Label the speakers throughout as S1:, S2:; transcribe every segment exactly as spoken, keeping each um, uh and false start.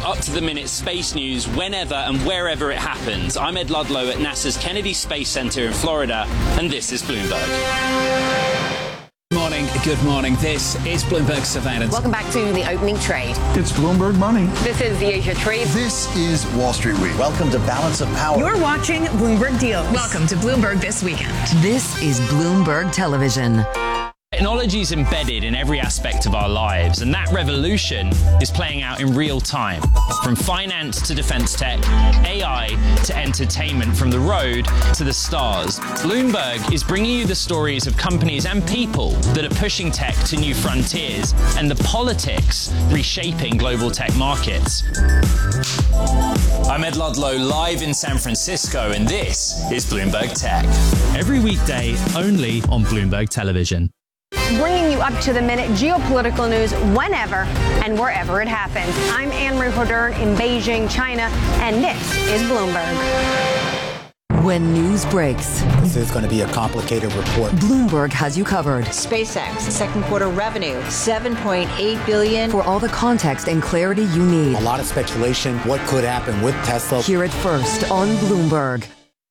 S1: up-to-the-minute space news whenever and wherever it happens. I'm Ed Ludlow at NASA's Kennedy Space Center in Florida, and this is Bloomberg.
S2: Good morning, good morning. This is Bloomberg Surveillance.
S3: Welcome back to the opening trade.
S4: It's Bloomberg Money.
S3: This is the Asia Trade.
S5: This is Wall Street Week. Welcome to Balance of Power.
S6: You're watching Bloomberg Deals. Welcome to Bloomberg This Weekend.
S7: This is Bloomberg Television.
S1: Technology is embedded in every aspect of our lives, and that revolution is playing out in real time. From finance to defense tech, A I to entertainment, from the road to the stars. Bloomberg is bringing you the stories of companies and people that are pushing tech to new frontiers, and the politics reshaping global tech markets. I'm Ed Ludlow, live in San Francisco, and this is Bloomberg Tech.
S8: Every weekday, only on Bloomberg Television.
S3: Bringing you up to the minute geopolitical news whenever and wherever it happens. I'm Anne-Marie Hodern in Beijing, China, and this is Bloomberg.
S7: When news breaks,
S9: this is going to be a complicated report.
S7: Bloomberg has you covered.
S10: SpaceX, second quarter revenue, seven point eight billion
S7: dollars. For all the context and clarity you need.
S9: A lot of speculation, what could happen with Tesla.
S7: Hear it first on Bloomberg.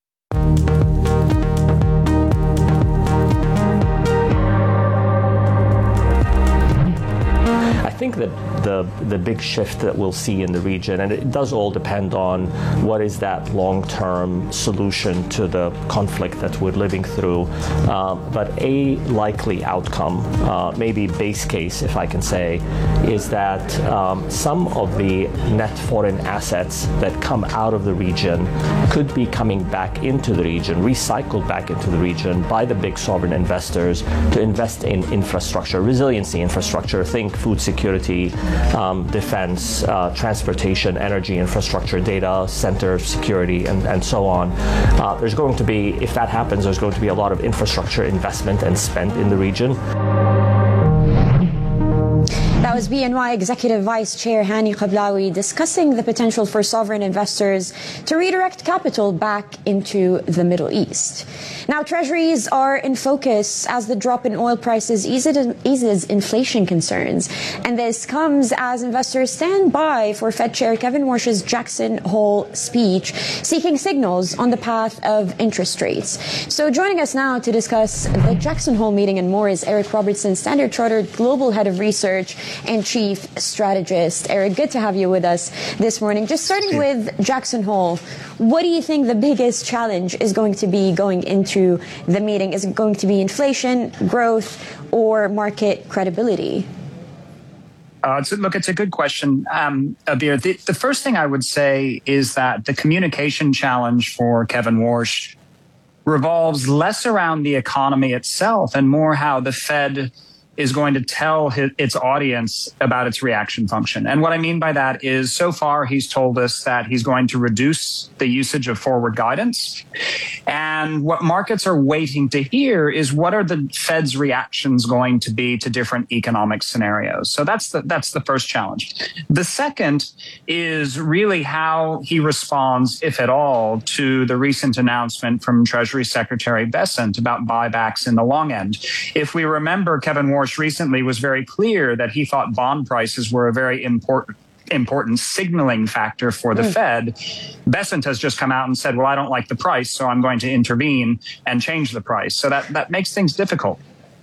S11: I think that the the big shift that we'll see in the region, and it does all depend on what is that long-term solution to the conflict that we're living through, uh, but a likely outcome, uh, maybe base case, if I can say, is that um, some of the net foreign assets that come out of the region could be coming back into the region, recycled back into the region by the big sovereign investors to invest in infrastructure, resiliency infrastructure, think food security, Security, um, defense, uh, transportation, energy infrastructure, data center security, and, and so on. Uh, there's going to be, if that happens, there's going to be a lot of infrastructure investment and spend in the region.
S12: That was B N Y Executive Vice Chair Hani Qablawi discussing the potential for sovereign investors to redirect capital back into the Middle East. Now, treasuries are in focus as the drop in oil prices eases inflation concerns. And this comes as investors stand by for Fed Chair Kevin Warsh's Jackson Hole speech, seeking signals on the path of interest rates. So joining us now to discuss the Jackson Hole meeting and more is Eric Robertson, Standard Chartered Global Head of Research and Chief Strategist. Eric, good to have you with us this morning. Just starting with Jackson Hole, what do you think the biggest challenge is going to be going into the meeting? Is it going to be inflation, growth, or market credibility?
S13: Uh, it's, look, it's a good question, um, Abir. The, the first thing I would say is that the communication challenge for Kevin Warsh revolves less around the economy itself and more how the Fed is going to tell his, its audience about its reaction function. And what I mean by that is, so far he's told us that he's going to reduce the usage of forward guidance. And what markets are waiting to hear is, what are the Fed's reactions going to be to different economic scenarios? So that's the, that's the first challenge. The second is really how he responds, if at all, to the recent announcement from Treasury Secretary Bessent about buybacks in the long end. If we remember, Kevin Warsh recently was very clear that he thought bond prices were a very important important signaling factor for the mm. Fed. Bessent has just come out and said, well, I don't like the price, so I'm going to intervene and change the price. So that, that makes things difficult.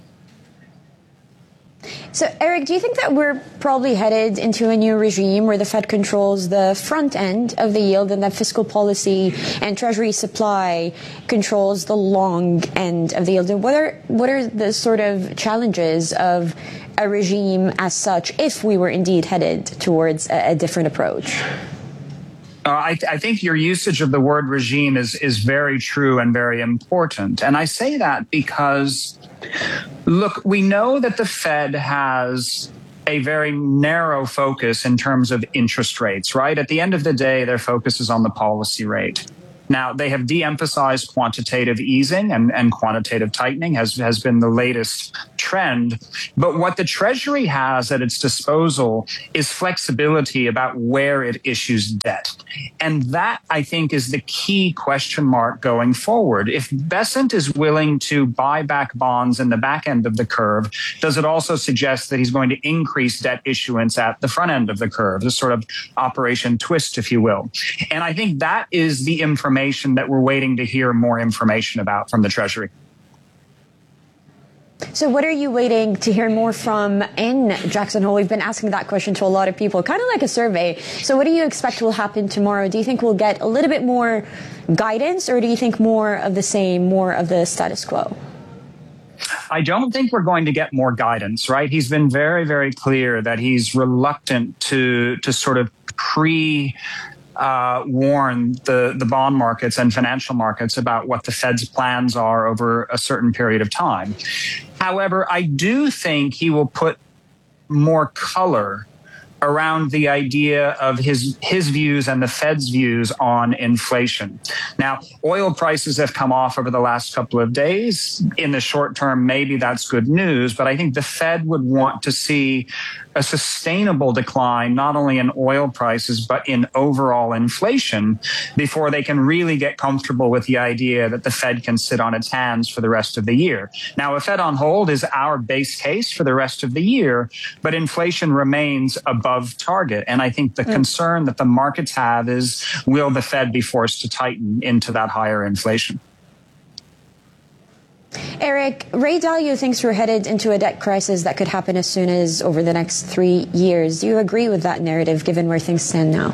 S12: So, Eric, do you think that we're probably headed into a new regime where the Fed controls the front end of the yield and that fiscal policy and Treasury supply controls the long end of the yield? And what are, what are the sort of challenges of a regime as such if we were indeed headed towards a, a different approach?
S13: Uh, I, th- I think your usage of the word regime is, is very true and very important. And I say that because, look, we know that the Fed has a very narrow focus in terms of interest rates, right? At the end of the day, their focus is on the policy rate. Now, they have de-emphasized quantitative easing, and, and quantitative tightening has, has been the latest trend. But what the Treasury has at its disposal is flexibility about where it issues debt. And that, I think, is the key question mark going forward. If Bessent is willing to buy back bonds in the back end of the curve, does it also suggest that he's going to increase debt issuance at the front end of the curve, this sort of operation twist, if you will? And I think that is the information that we're waiting to hear more information about from the Treasury.
S12: So what are you waiting to hear more from in Jackson Hole? We've been asking that question to a lot of people, kind of like a survey. So what do you expect will happen tomorrow? Do you think we'll get a little bit more guidance, or do you think more of the same, more of the status quo?
S13: I don't think we're going to get more guidance, right? He's been very, very clear that he's reluctant to to sort of pre Uh, warn the, the bond markets and financial markets about what the Fed's plans are over a certain period of time. However, I do think he will put more color around the idea of his his views and the Fed's views on inflation. Now, oil prices have come off over the last couple of days. In the short term, maybe that's good news, but I think the Fed would want to see a sustainable decline, not only in oil prices, but in overall inflation, before they can really get comfortable with the idea that the Fed can sit on its hands for the rest of the year. Now, a Fed on hold is our base case for the rest of the year, but inflation remains above target. And I think the mm. concern that the markets have is, will the Fed be forced to tighten into that higher inflation?
S12: Eric, Ray Dalio thinks we're headed into a debt crisis that could happen as soon as over the next three years. Do you agree with that narrative, given where things stand now?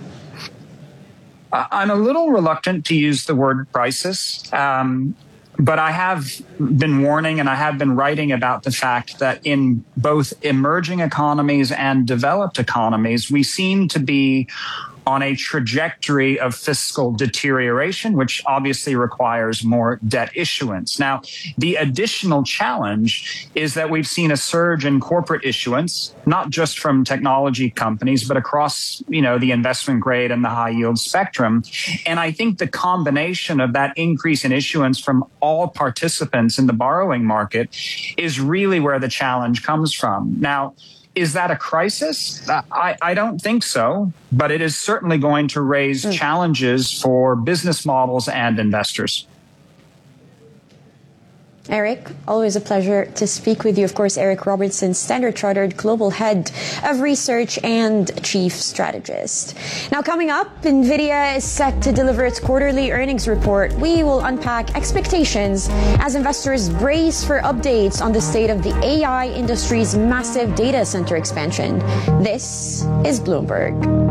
S13: I'm a little reluctant to use the word crisis, um, but I have been warning and I have been writing about the fact that in both emerging economies and developed economies, we seem to be on a trajectory of fiscal deterioration, which obviously requires more debt issuance. Now, the additional challenge is that we've seen a surge in corporate issuance, not just from technology companies, but across, you know, the investment grade and the high yield spectrum. And I think the combination of that increase in issuance from all participants in the borrowing market is really where the challenge comes from. Now, is that a crisis? I, I don't think so, but it is certainly going to raise mm. challenges for business models and investors.
S12: Eric, always a pleasure to speak with you. Of course, Eric Robertson, Standard Chartered Global Head of Research and Chief Strategist. Now, coming up, NVIDIA is set to deliver its quarterly earnings report. We will unpack expectations as investors brace for updates on the state of the A I industry's massive data center expansion. This is Bloomberg.